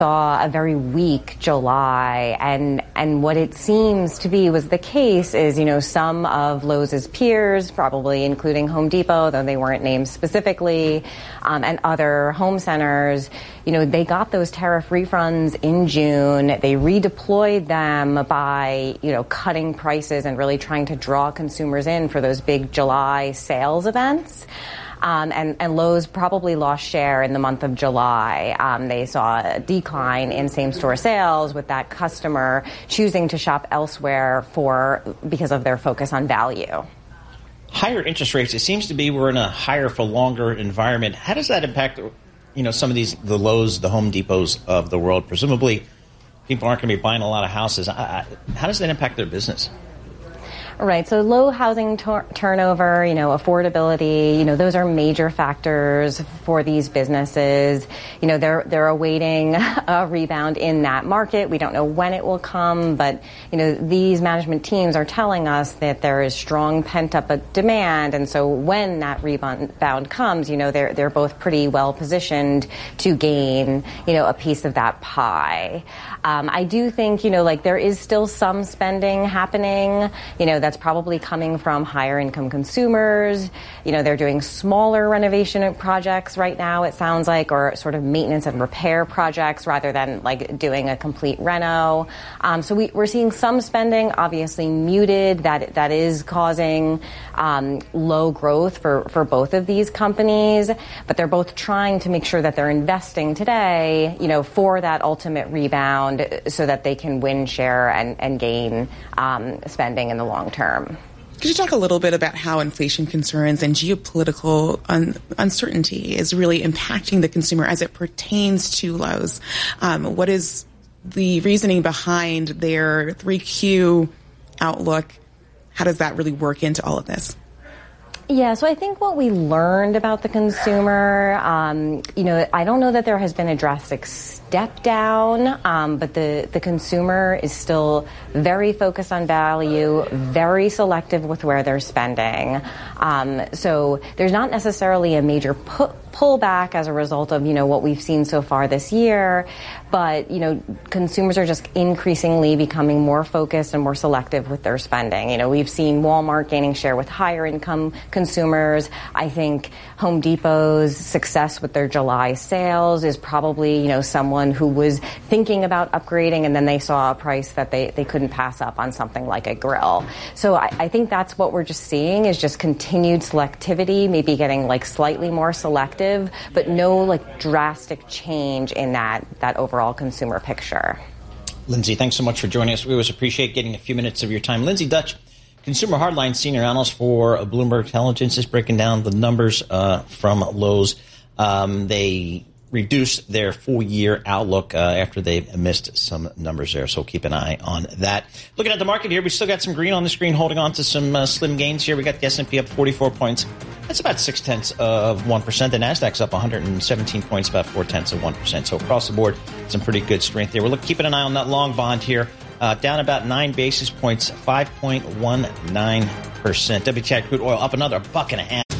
saw a very weak July, and what it seems to be was the case is, some of Lowe's peers, probably including Home Depot, though they weren't named specifically, and other home centers, they got those tariff refunds in June. They redeployed them by, cutting prices and really trying to draw consumers in for those big July sales events. And Lowe's probably lost share in the month of July. They saw a decline in same-store sales with that customer choosing to shop elsewhere because of their focus on value. Higher interest rates, it seems to be we're in a higher for longer environment. How does that impact, some of the Lowe's, the Home Depots of the world? Presumably, people aren't going to be buying a lot of houses. How does that impact their business? Right. So low housing turnover, affordability, those are major factors for these businesses. They're awaiting a rebound in that market. We don't know when it will come, but, these management teams are telling us that there is strong pent-up demand. And so when that rebound comes, they're both pretty well positioned to gain, a piece of that pie. I do think, there is still some spending happening, that's probably coming from higher income consumers. They're doing smaller renovation projects right now, it sounds like, or sort of maintenance and repair projects rather than like doing a complete reno. So we're seeing some spending, obviously muted. That is causing low growth for both of these companies, but they're both trying to make sure that they're investing today, for that ultimate rebound so that they can win share and gain spending in the long term. Could you talk a little bit about how inflation concerns and geopolitical uncertainty is really impacting the consumer as it pertains to Lowe's? What is the reasoning behind their 3Q outlook? How does that really work into all of this? Yeah, so I think what we learned about the consumer, I don't know that there has been a drastic step down, but the consumer is still very focused on value, very selective with where they're spending. So there's not necessarily a major pullback as a result of, what we've seen so far this year, but, consumers are just increasingly becoming more focused and more selective with their spending. We've seen Walmart gaining share with higher income consumers. I think Home Depot's success with their July sales is probably, someone who was thinking about upgrading and then they saw a price that they couldn't pass up on something like a grill. So I think that's what we're just seeing is just continued selectivity, maybe getting slightly more selective, but no drastic change in that overall consumer picture. Lindsay, thanks so much for joining us. We always appreciate getting a few minutes of your time. Lindsay Dutch, Consumer Hardline Senior Analyst for Bloomberg Intelligence, is breaking down the numbers from Lowe's. They reduced their full-year outlook after they missed some numbers there, so keep an eye on that. Looking at the market here, we still got some green on the screen, holding on to some slim gains here. We got the S&P up 44 points. That's about 0.6%. The Nasdaq's up 117 points, about 0.4%. So across the board, some pretty good strength there. We're keeping an eye on that long bond here, down about 9 basis points, 5.19%. WTI crude oil up another $1.50.